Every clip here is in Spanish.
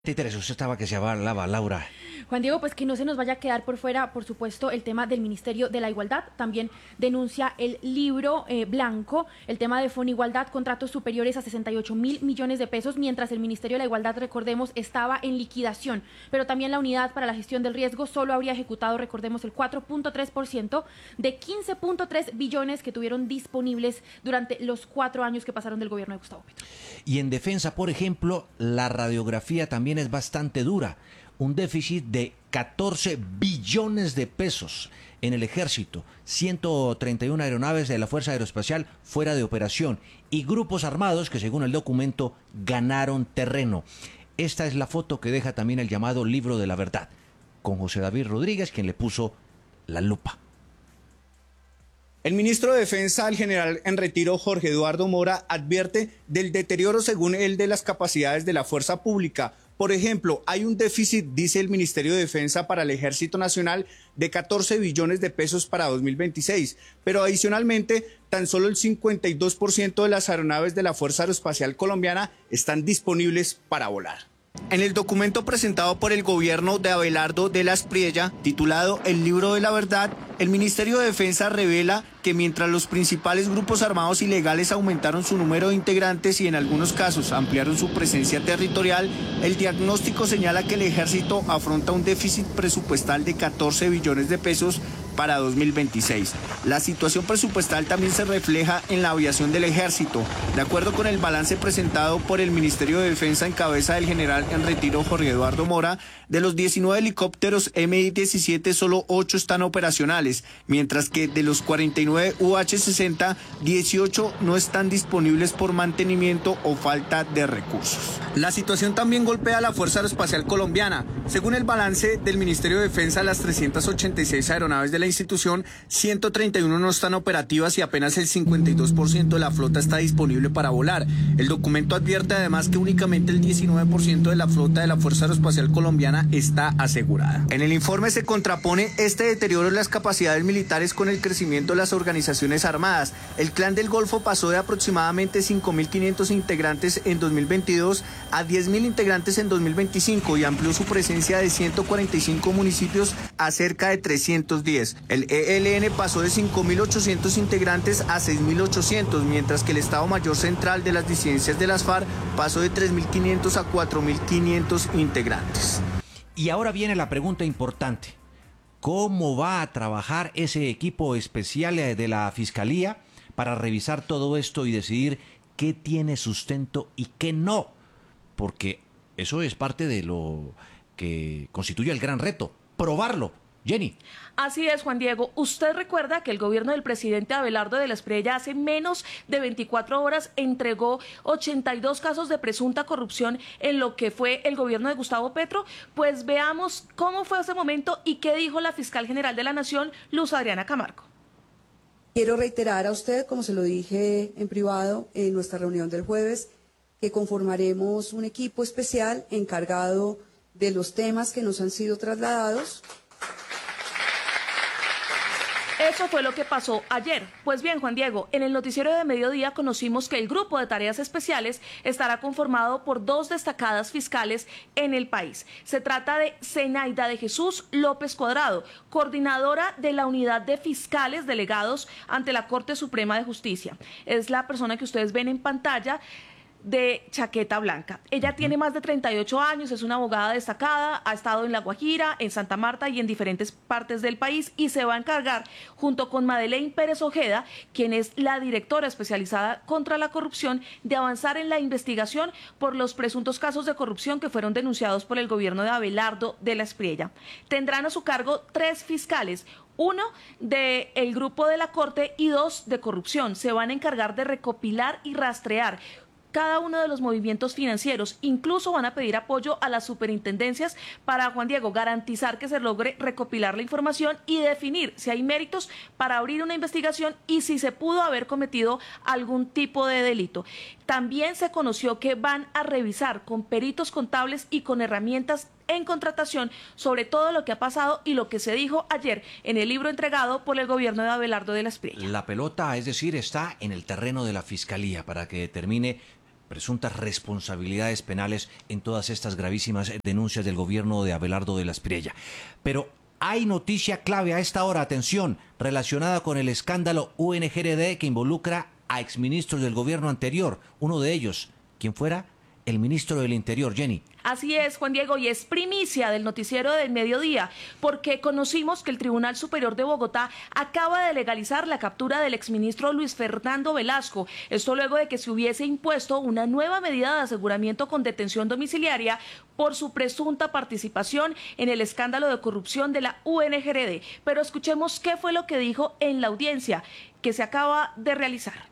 Usted estaba que se hablaba, Laura. Juan Diego, pues que no se nos vaya a quedar por fuera, por supuesto, el tema del Ministerio de la Igualdad. También denuncia el libro blanco, el tema de Fonigualdad, contratos superiores a 68.000 millones de pesos, mientras el Ministerio de la Igualdad, recordemos, estaba en liquidación. Pero también la Unidad para la Gestión del Riesgo solo habría ejecutado, recordemos, el 4.3% de 15.3 billones que tuvieron disponibles durante los 4 años que pasaron del gobierno de Gustavo Petro. Y en defensa, por ejemplo, la radiografía también es bastante dura. Un déficit de 14 billones de pesos en el ejército, 131 aeronaves de la Fuerza Aeroespacial fuera de operación y grupos armados que, según el documento, ganaron terreno. Esta es la foto que deja también el llamado Libro de la Verdad, con José David Rodríguez, quien le puso la lupa. El ministro de Defensa, el general en retiro Jorge Eduardo Mora, advierte del deterioro, según él, de las capacidades de la fuerza pública. Por ejemplo, hay un déficit, dice el Ministerio de Defensa, para el Ejército Nacional de 14 billones de pesos para 2026, pero adicionalmente, tan solo el 52% de las aeronaves de la Fuerza Aeroespacial Colombiana están disponibles para volar. En el documento presentado por el gobierno de Abelardo de la Espriella, titulado El Libro de la Verdad, el Ministerio de Defensa revela que mientras los principales grupos armados ilegales aumentaron su número de integrantes y en algunos casos ampliaron su presencia territorial, el diagnóstico señala que el ejército afronta un déficit presupuestal de 14 billones de pesos para 2026. La situación presupuestal también se refleja en la aviación del ejército. De acuerdo con el balance presentado por el Ministerio de Defensa en cabeza del general en retiro Jorge Eduardo Mora, de los 19 helicópteros Mi-17 solo 8 están operacionales, mientras que de los 49 UH-60, 18 no están disponibles por mantenimiento o falta de recursos. La situación también golpea a la Fuerza Aeroespacial Colombiana. Según el balance del Ministerio de Defensa, las 386 aeronaves de la institución, 131 no están operativas y apenas el 52% de la flota está disponible para volar. El documento advierte además que únicamente el 19% de la flota de la Fuerza Aeroespacial Colombiana está asegurada. En el informe se contrapone este deterioro en las capacidades militares con el crecimiento de las organizaciones armadas. El Clan del Golfo pasó de aproximadamente 5.500 integrantes en 2022 a 10.000 integrantes en 2025 y amplió su presencia de 145 municipios a cerca de 310. El ELN pasó de 5.800 integrantes a 6.800, mientras que el Estado Mayor Central de las disidencias de las FARC pasó de 3.500 a 4.500 integrantes. Y ahora viene la pregunta importante. ¿Cómo va a trabajar ese equipo especial de la Fiscalía para revisar todo esto y decidir qué tiene sustento y qué no? Porque eso es parte de lo que constituye el gran reto, probarlo. Jenny. Así es, Juan Diego. Usted recuerda que el gobierno del presidente Abelardo de la Espriella hace menos de 24 horas entregó 82 casos de presunta corrupción en lo que fue el gobierno de Gustavo Petro. Pues veamos cómo fue ese momento y qué dijo la fiscal general de la Nación, Luz Adriana Camargo. Quiero reiterar a usted, como se lo dije en privado en nuestra reunión del jueves, que conformaremos un equipo especial encargado de los temas que nos han sido trasladados. Eso fue lo que pasó ayer. Pues bien, Juan Diego, en el noticiero de mediodía conocimos que el grupo de tareas especiales estará conformado por 2 destacadas fiscales en el país. Se trata de Zenaida de Jesús López Cuadrado, coordinadora de la unidad de fiscales delegados ante la Corte Suprema de Justicia. Es la persona que ustedes ven en pantalla, de chaqueta blanca. Ella tiene más de 38 años, es una abogada destacada, ha estado en La Guajira, en Santa Marta y en diferentes partes del país y se va a encargar, junto con Madeleine Pérez Ojeda, quien es la directora especializada contra la corrupción, de avanzar en la investigación por los presuntos casos de corrupción que fueron denunciados por el gobierno de Abelardo de la Espriella. Tendrán a su cargo 3 fiscales, 1 del grupo de la Corte y 2 de corrupción. Se van a encargar de recopilar y rastrear cada uno de los movimientos financieros. Incluso van a pedir apoyo a las superintendencias para, Juan Diego, garantizar que se logre recopilar la información y definir si hay méritos para abrir una investigación y si se pudo haber cometido algún tipo de delito. También se conoció que van a revisar con peritos contables y con herramientas en contratación sobre todo lo que ha pasado y lo que se dijo ayer en el libro entregado por el gobierno de Abelardo de la Espriella. La pelota, es decir, está en el terreno de la Fiscalía para que determine presuntas responsabilidades penales en todas estas gravísimas denuncias del gobierno de Abelardo de la Espriella. Pero hay noticia clave a esta hora, atención, relacionada con el escándalo UNGRD que involucra a exministros del gobierno anterior. Uno de ellos, ¿quién fuera? El ministro del Interior, Jenny. Así es, Juan Diego, y es primicia del noticiero del mediodía, porque conocimos que el Tribunal Superior de Bogotá acaba de legalizar la captura del exministro Luis Fernando Velasco. Esto luego de que se hubiese impuesto una nueva medida de aseguramiento con detención domiciliaria por su presunta participación en el escándalo de corrupción de la UNGRD. Pero escuchemos qué fue lo que dijo en la audiencia que se acaba de realizar.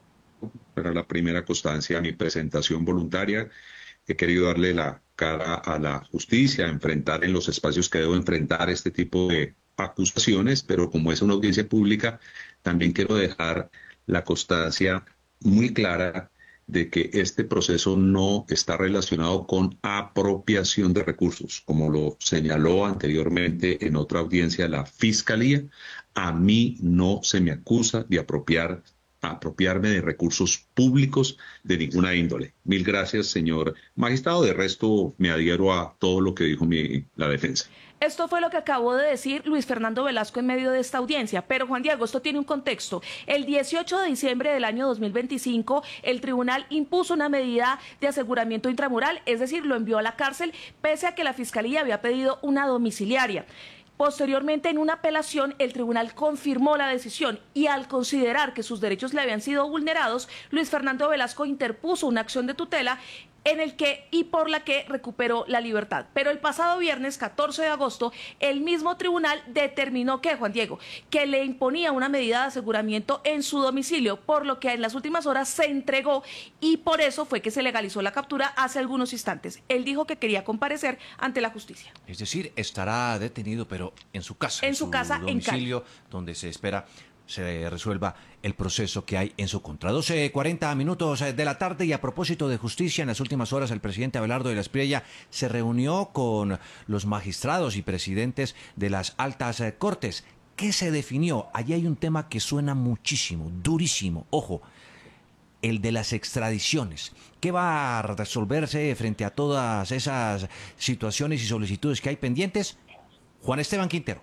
Para la primera constancia, mi presentación voluntaria, he querido darle la cara a la justicia, enfrentar en los espacios que debo enfrentar este tipo de acusaciones, pero como es una audiencia pública, también quiero dejar la constancia muy clara de que este proceso no está relacionado con apropiación de recursos, como lo señaló anteriormente en otra audiencia la Fiscalía. A mí no se me acusa de apropiarme de recursos públicos de ninguna índole. Mil gracias, señor magistrado. De resto, me adhiero a todo lo que dijo la defensa. Esto fue lo que acabó de decir Luis Fernando Velasco en medio de esta audiencia. Pero, Juan Diego, esto tiene un contexto. El 18 de diciembre del año 2025, el tribunal impuso una medida de aseguramiento intramural, es decir, lo envió a la cárcel, pese a que la Fiscalía había pedido una domiciliaria. Posteriormente, en una apelación, el tribunal confirmó la decisión y al considerar que sus derechos le habían sido vulnerados, Luis Fernando Velasco interpuso una acción de tutela por la que recuperó la libertad. Pero el pasado viernes 14 de agosto, el mismo tribunal determinó que, Juan Diego, que le imponía una medida de aseguramiento en su domicilio, por lo que en las últimas horas se entregó y por eso fue que se legalizó la captura hace algunos instantes. Él dijo que quería comparecer ante la justicia. Es decir, estará detenido, pero en su casa. En su casa, domicilio, en Cali, donde se espera se resuelva el proceso que hay en su contra. 12:40 minutos de la tarde, y a propósito de justicia, en las últimas horas el presidente Abelardo de la Espriella se reunió con los magistrados y presidentes de las altas cortes. ¿Qué se definió? Allí hay un tema que suena muchísimo, durísimo. Ojo, el de las extradiciones. ¿Qué va a resolverse frente a todas esas situaciones y solicitudes que hay pendientes? Juan Esteban Quintero.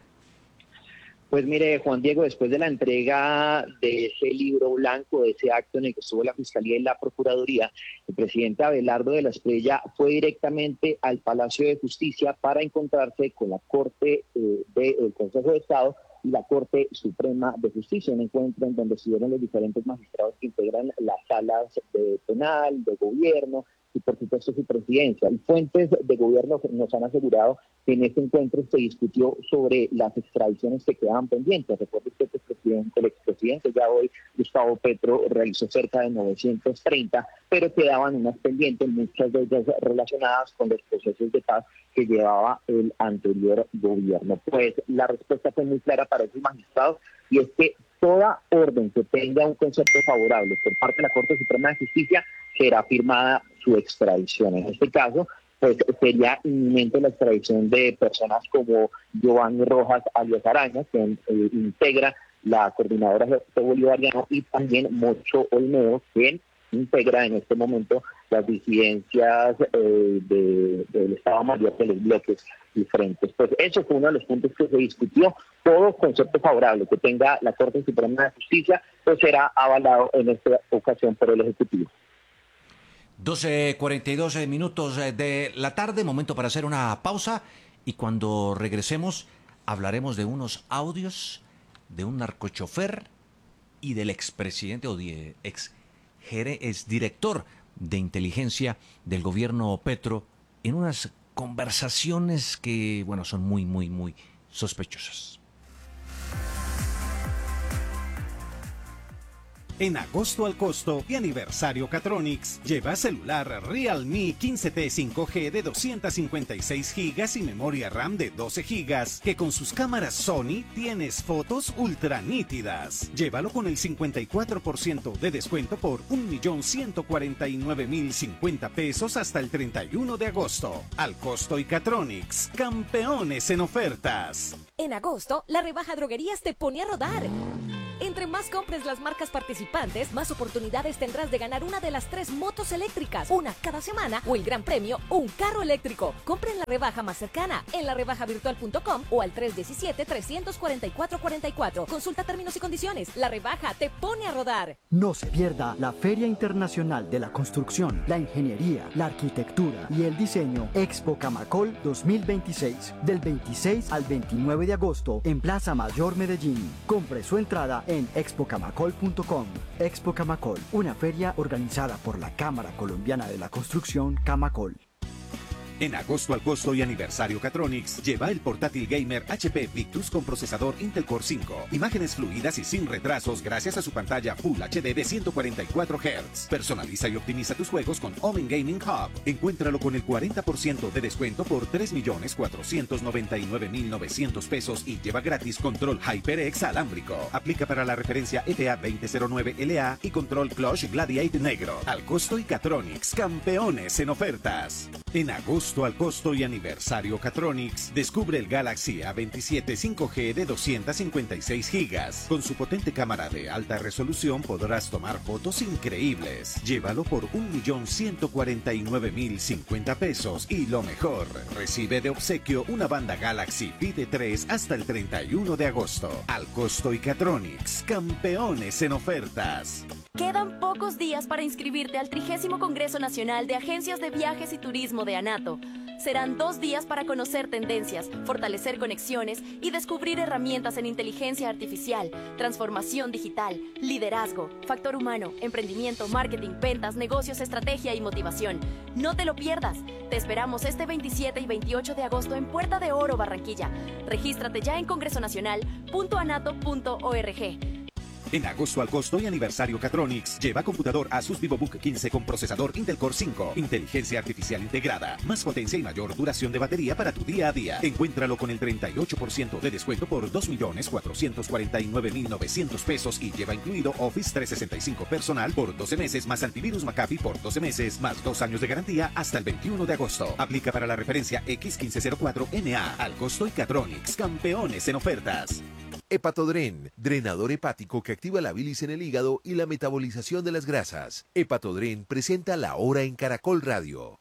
Pues mire, Juan Diego, después de la entrega de ese libro blanco, de ese acto en el que estuvo la Fiscalía y la Procuraduría, el presidente Abelardo de la Espriella fue directamente al Palacio de Justicia para encontrarse con la Corte del Consejo de Estado y la Corte Suprema de Justicia, un encuentro en donde estuvieron los diferentes magistrados que integran las salas de penal, de gobierno y por supuesto su presidencia. Y fuentes de gobierno nos han asegurado que en este encuentro se discutió sobre las extradiciones que quedaban pendientes. Recuerde usted que el expresidente ya hoy, Gustavo Petro, realizó cerca de 930, pero quedaban unas pendientes, muchas de ellas relacionadas con los procesos de paz que llevaba el anterior gobierno. Pues la respuesta fue muy clara para esos magistrados, y es que toda orden que tenga un concepto favorable por parte de la Corte Suprema de Justicia será firmada su extradición. En este caso, pues sería inminente la extradición de personas como Giovanni Rojas alias Araña, que integra la Coordinadora Ejército Bolivariano, y también Mocho Olmedo, quien integra en este momento las disidencias del Estado Mayor de los bloques diferentes. Pues eso fue uno de los puntos que se discutió. Todo concepto favorable que tenga la Corte Suprema de Justicia pues será avalado en esta ocasión por el Ejecutivo. 12:42 minutos de la tarde, momento para hacer una pausa, y cuando regresemos hablaremos de unos audios de un narcochofer y del expresidente o exdirector de inteligencia del gobierno Petro, en unas conversaciones que, bueno, son muy sospechosas. En agosto al costo de aniversario Catronics, lleva celular Realme 15T 5G de 256 GB y memoria RAM de 12 GB, que con sus cámaras Sony tienes fotos ultra nítidas. Llévalo con el 54% de descuento por 1.149.050 pesos hasta el 31 de agosto. Al costo y Catronics, campeones en ofertas. En agosto, la rebaja droguerías te pone a rodar. Entre más compres las marcas participantes, más oportunidades tendrás de ganar una de las 3 motos eléctricas, una cada semana, o el gran premio, un carro eléctrico. Compra en la rebaja más cercana, en larebajavirtual.com o al 317-344-44. Consulta términos y condiciones. La rebaja te pone a rodar. No se pierda la Feria Internacional de la Construcción, la Ingeniería, la Arquitectura y el Diseño Expo Camacol 2026, del 26 al 29 de agosto en Plaza Mayor Medellín. Compre su entrada en expocamacol.com. Expo Camacol, una feria organizada por la Cámara Colombiana de la Construcción Camacol. En agosto al costo y aniversario Catronics, lleva el portátil gamer HP Victus con procesador Intel Core 5. Imágenes fluidas y sin retrasos gracias a su pantalla Full HD de 144 Hz. Personaliza y optimiza tus juegos con Omen Gaming Hub. Encuéntralo con el 40% de descuento por 3.499.900 pesos y lleva gratis control HyperX alámbrico. Aplica para la referencia ETA 2009 LA y control Clutch Gladiator negro. Al costo y Catronics, campeones en ofertas. En agosto al costo y aniversario Catronics, descubre el Galaxy A27 5G de 256 GB. Con su potente cámara de alta resolución podrás tomar fotos increíbles. Llévalo por 1.149.050 pesos y lo mejor, recibe de obsequio una banda Galaxy Pide 3 hasta el 31 de agosto. Al costo y Catronics, campeones en ofertas. Quedan pocos días para inscribirte al 30º Congreso Nacional de Agencias de Viajes y Turismo de ANATO. Serán 2 días para conocer tendencias, fortalecer conexiones y descubrir herramientas en inteligencia artificial, transformación digital, liderazgo, factor humano, emprendimiento, marketing, ventas, negocios, estrategia y motivación. No te lo pierdas. Te esperamos este 27 y 28 de agosto en Puerta de Oro, Barranquilla. Regístrate ya en congresonacional.anato.org. En agosto al costo y aniversario Catronics, lleva computador Asus VivoBook 15 con procesador Intel Core 5, inteligencia artificial integrada, más potencia y mayor duración de batería para tu día a día. Encuéntralo con el 38% de descuento por 2.449.900 pesos y lleva incluido Office 365 personal por 12 meses más antivirus McAfee por 12 meses más 2 años de garantía hasta el 21 de agosto. Aplica para la referencia X1504NA. Al costo y Catronics, campeones en ofertas. Hepatodren, drenador hepático que activa la bilis en el hígado y la metabolización de las grasas. Hepatodren presenta La Hora en Caracol Radio.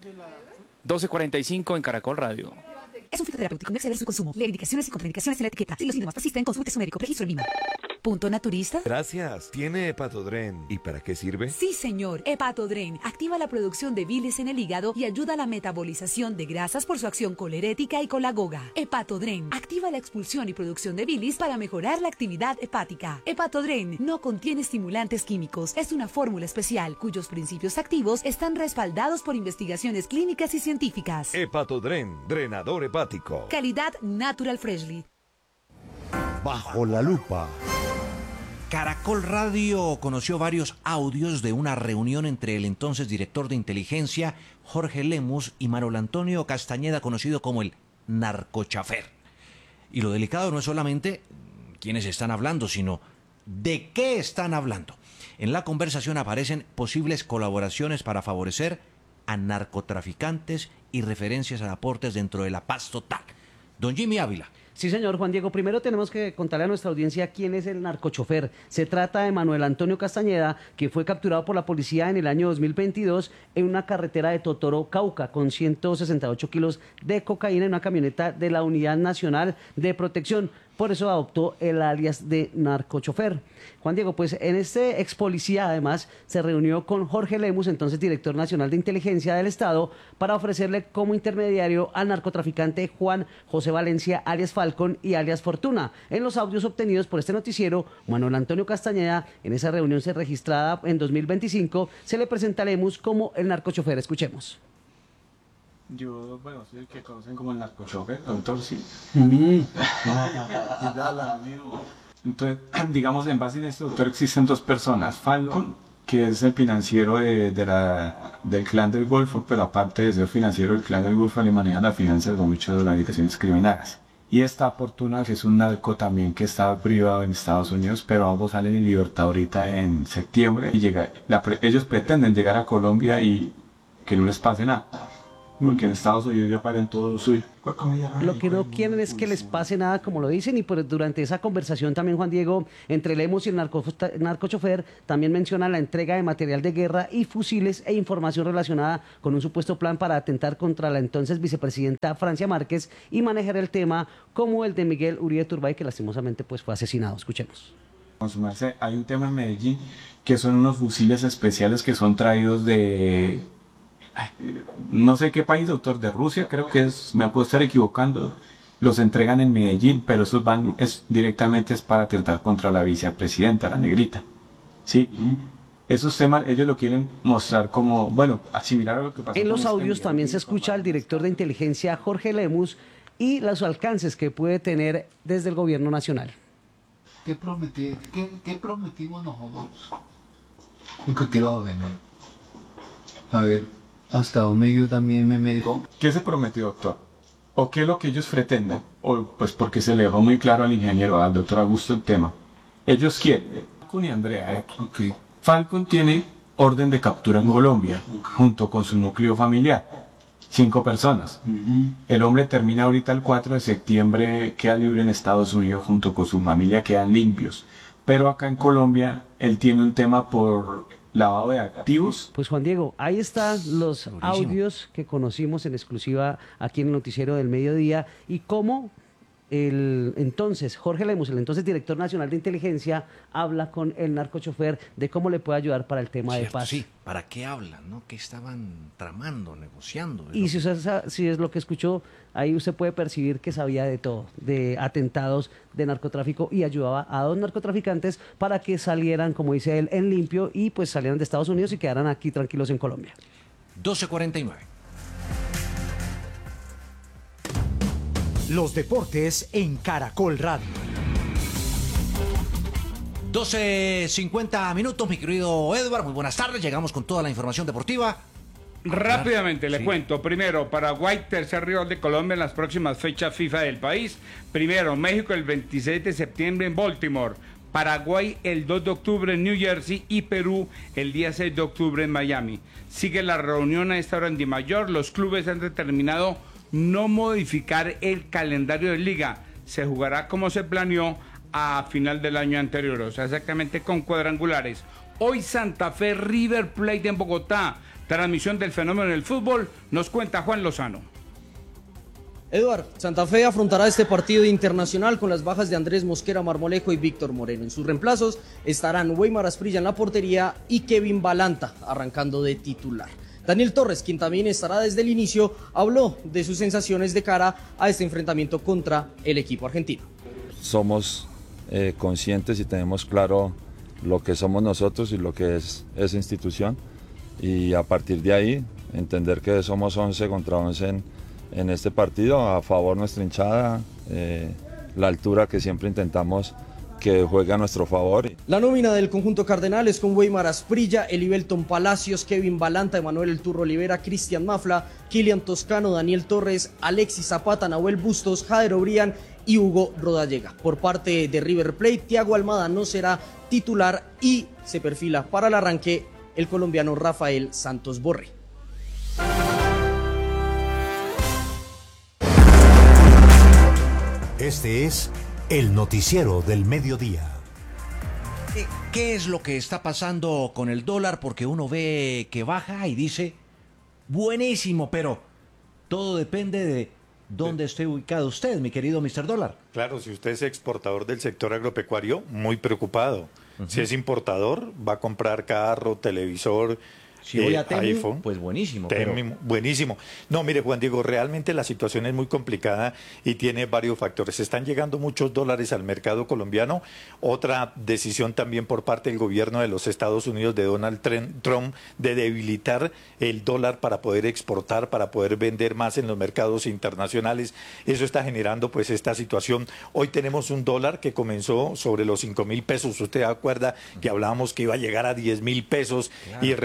12:45 en Caracol Radio. Es un fitoterapéutico, no exceder su consumo. Lee indicaciones y contraindicaciones en la etiqueta. Si los síntomas persisten, consulte a su médico. Registro en Lima. ¿Punto naturista? Gracias. ¿Tiene Hepatodren? ¿Y para qué sirve? Sí, señor. Hepatodren activa la producción de bilis en el hígado y ayuda a la metabolización de grasas por su acción colerética y colagoga. Hepatodren activa la expulsión y producción de bilis para mejorar la actividad hepática. Hepatodren no contiene estimulantes químicos. Es una fórmula especial cuyos principios activos están respaldados por investigaciones clínicas y científicas. Hepatodren, drenador hepático. Calidad Natural Freshly. Bajo la lupa. Caracol Radio conoció varios audios de una reunión entre el entonces director de inteligencia, Jorge Lemus, y Manuel Antonio Castañeda, conocido como el narcochafer. Y lo delicado no es solamente quiénes están hablando, sino de qué están hablando. En la conversación aparecen posibles colaboraciones para favorecer a narcotraficantes y referencias a aportes dentro de la paz total. Don Jimmy Ávila. Sí, señor Juan Diego. Primero tenemos que contarle a nuestra audiencia quién es el narcochofer. Se trata de Manuel Antonio Castañeda, que fue capturado por la policía en el año 2022 en una carretera de Totoro, Cauca, con 168 kilos de cocaína en una camioneta de la Unidad Nacional de Protección. Por eso adoptó el alias de narcochofer. Juan Diego, pues en este ex policía además se reunió con Jorge Lemus, entonces director nacional de inteligencia del Estado, para ofrecerle como intermediario al narcotraficante Juan José Valencia, alias Falcon y alias Fortuna. En los audios obtenidos por este noticiero, Manuel Antonio Castañeda, en esa reunión registrada en 2025, se le presenta a Lemus como el narcochofer. Escuchemos. Yo, bueno, soy el que conocen como el narcochofer, doctor, sí. Entonces, digamos, en base a este doctor existen dos personas. Falcon, que es el financiero del clan del Golfo, pero aparte de ser financiero del clan del Golfo, le maneja las finanzas de muchas organizaciones criminales. Y esta Fortuna, que es un narco también que estaba privado en Estados Unidos, pero ambos salen en libertad ahorita en septiembre. Y ellos pretenden llegar a Colombia y que no les pase nada. porque en Estados Unidos ya pagan todo lo suyo. Lo que no quieren es que les pase nada, como lo dicen, y pues durante esa conversación también, Juan Diego, entre Lemus y el narcochofer, también menciona la entrega de material de guerra y fusiles e información relacionada con un supuesto plan para atentar contra la entonces vicepresidenta Francia Márquez y manejar el tema como el de Miguel Uribe Turbay, que lastimosamente pues fue asesinado. Escuchemos. Con su merced, hay un tema en Medellín que son unos fusiles especiales que son traídos de... no sé qué país, doctor, de Rusia, creo que es, me puedo estar equivocando, los entregan en Medellín, pero esos van directamente es para atentar contra la vicepresidenta, la negrita. Sí, esos temas ellos lo quieren mostrar como, bueno, asimilar a lo que pasó. En los audios también se escucha al director de inteligencia Jorge Lemus y los alcances que puede tener desde el gobierno nacional. ¿Qué prometimos nosotros? ¿Y qué quiero ver? A ver, hasta donde yo también me meto. ¿Qué se prometió, doctor? ¿O qué es lo que ellos pretenden? O pues porque se le dejó muy claro al ingeniero, al doctor Augusto, el tema. Ellos quieren, Falcon y Andrea, Okay. Falcon tiene orden de captura en Colombia, junto con su núcleo familiar. 5 personas. El hombre termina ahorita el 4 de septiembre, queda libre en Estados Unidos junto con su familia, quedan limpios. Pero acá en Colombia, él tiene un tema por lavado de activos. Pues Juan Diego, ahí están los audios que conocimos en exclusiva aquí en el noticiero del mediodía y cómo el entonces Jorge Lemus, el entonces director nacional de inteligencia, habla con el narcochofer de cómo le puede ayudar para el tema de paz. Sí, ¿para qué hablan? ¿No? ¿Qué estaban tramando, negociando? Y si es lo que escuchó, ahí usted puede percibir que sabía de todo, de atentados, de narcotráfico, y ayudaba a 2 narcotraficantes para que salieran, como dice él, en limpio y pues salieran de Estados Unidos y quedaran aquí tranquilos en Colombia. 12:49. Los deportes en Caracol Radio. 12:50 minutos, mi querido Edward. Muy buenas tardes. Llegamos con toda la información deportiva. Rápidamente le cuento. Primero, Paraguay, tercer rival de Colombia en las próximas fechas FIFA del país. Primero, México el 26 de septiembre en Baltimore. Paraguay el 2 de octubre en New Jersey y Perú el día 6 de octubre en Miami. Sigue la reunión a esta hora en Dimayor. Los clubes han determinado no modificar el calendario de liga. Se jugará como se planeó a final del año anterior, o sea, exactamente con cuadrangulares. Hoy Santa Fe River Plate en Bogotá. Transmisión del fenómeno del fútbol, nos cuenta Juan Lozano. Eduard, Santa Fe afrontará este partido internacional con las bajas de Andrés Mosquera Marmolejo y Víctor Moreno. En sus reemplazos estarán Weimar Asprilla en la portería y Kevin Balanta arrancando de titular. Daniel Torres, quien también estará desde el inicio, habló de sus sensaciones de cara a este enfrentamiento contra el equipo argentino. Somos conscientes y tenemos claro lo que somos nosotros y lo que es esa institución, y a partir de ahí entender que somos 11 contra 11 en este partido, a favor nuestra hinchada, la altura que siempre intentamos que juega a nuestro favor. La nómina del conjunto cardenal es con Weimar Asprilla, Elibelton Palacios, Kevin Balanta, Emanuel El Turro Olivera, Cristian Mafla, Kilian Toscano, Daniel Torres, Alexis Zapata, Nahuel Bustos, Jader Obrián y Hugo Rodallega. Por parte de River Plate, Thiago Almada no será titular y se perfila para el arranque el colombiano Rafael Santos Borré. Este es el noticiero del mediodía. ¿Qué es lo que está pasando con el dólar? Porque uno ve que baja y dice, buenísimo, pero todo depende de dónde esté ubicado usted, mi querido Mr. Dólar. Claro, si usted es exportador del sector agropecuario, muy preocupado. Si es importador, va a comprar carro, televisor, Si voy a Temu, iPhone. pues buenísimo. Buenísimo. No, mire, Juan Diego, realmente la situación es muy complicada y tiene varios factores. Están llegando muchos dólares al mercado colombiano. Otra decisión también por parte del gobierno de los Estados Unidos, de Donald Trump, de debilitar el dólar para poder exportar, para poder vender más en los mercados internacionales. Eso está generando pues esta situación. Hoy tenemos un dólar que comenzó sobre los 5.000 pesos. Usted acuerda que hablábamos que iba a llegar a 10.000 pesos y realmente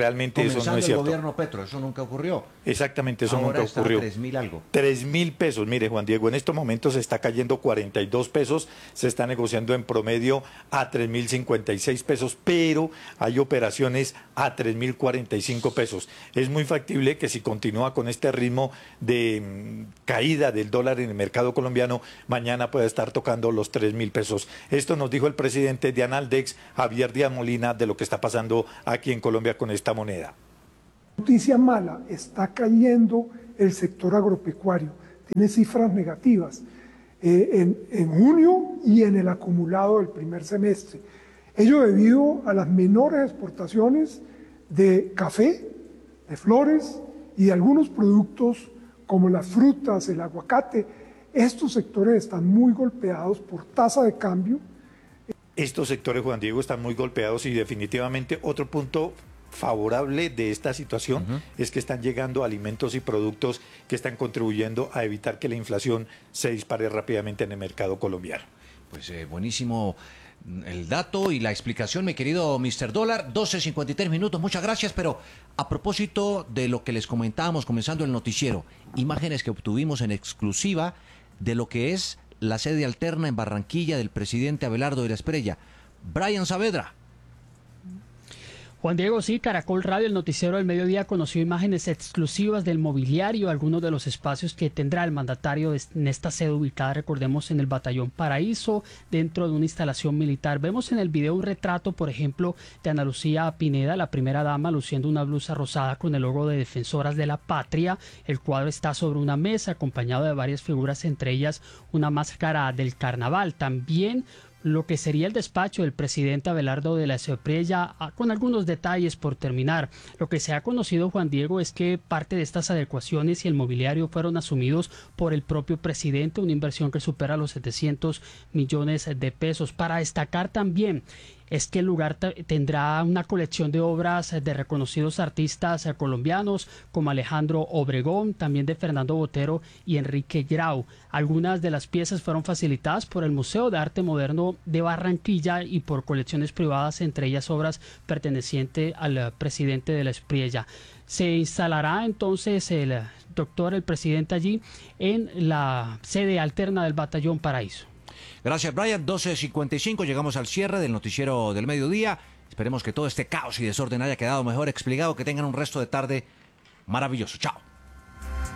eso no es el cierto. gobierno Petro, eso nunca ocurrió. Exactamente, eso Ahora nunca está a ocurrió. 3.000 algo. 3.000 pesos, mire Juan Diego, en estos momentos se está cayendo 42 pesos, se está negociando en promedio a 3.056 pesos, pero hay operaciones a 3.045 pesos. Es muy factible que si continúa con este ritmo de caída del dólar en el mercado colombiano, mañana pueda estar tocando los 3.000 pesos. Esto nos dijo el presidente de Analdex, Javier Díaz Molina, de lo que está pasando aquí en Colombia con esta moneda. Noticia mala, está cayendo el sector agropecuario, tiene cifras negativas en junio y en el acumulado del primer semestre. Ello debido a las menores exportaciones de café, de flores y de algunos productos como las frutas, el aguacate. Estos sectores están muy golpeados por tasa de cambio. Estos sectores, Juan Diego, están muy golpeados y definitivamente otro punto favorable de esta situación es que están llegando alimentos y productos que están contribuyendo a evitar que la inflación se dispare rápidamente en el mercado colombiano. Pues buenísimo el dato y la explicación, mi querido Mr. Dólar. 12:53 minutos, muchas gracias. Pero a propósito de lo que les comentábamos comenzando el noticiero, imágenes que obtuvimos en exclusiva de lo que es la sede alterna en Barranquilla del presidente Abelardo de la Espriella. Brian Saavedra. Juan Diego, sí, Caracol Radio, el noticiero del mediodía, conoció imágenes exclusivas del mobiliario, algunos de los espacios que tendrá el mandatario en esta sede ubicada, recordemos, en el Batallón Paraíso, dentro de una instalación militar. Vemos en el video un retrato, por ejemplo, de Ana Lucía Pineda, la primera dama, luciendo una blusa rosada con el logo de Defensoras de la Patria. El cuadro está sobre una mesa, acompañado de varias figuras, entre ellas una máscara del carnaval. También lo que sería el despacho del presidente Abelardo de la Espriella, con algunos detalles por terminar. Lo que se ha conocido, Juan Diego, es que parte de estas adecuaciones y el mobiliario fueron asumidos por el propio presidente, una inversión que supera los 700 millones de pesos. Para destacar también es que el lugar tendrá una colección de obras de reconocidos artistas colombianos como Alejandro Obregón, también de Fernando Botero y Enrique Grau. Algunas de las piezas fueron facilitadas por el Museo de Arte Moderno de Barranquilla y por colecciones privadas, entre ellas obras pertenecientes al presidente de la Espriella. Se instalará entonces el presidente allí en la sede alterna del Batallón Paraíso. Gracias, Brian. 12:55, llegamos al cierre del noticiero del mediodía. Esperemos que todo este caos y desorden haya quedado mejor explicado, que tengan un resto de tarde maravilloso. Chao.